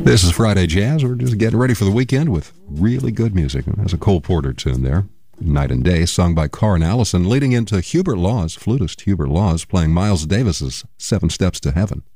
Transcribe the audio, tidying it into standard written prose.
This is Friday Jazz. We're just getting ready for the weekend with really good music. There's a Cole Porter tune there, Night and Day, sung by Carn Allison, leading into Hubert Laws, flutist Hubert Laws, playing Miles Davis's 7 Steps to Heaven.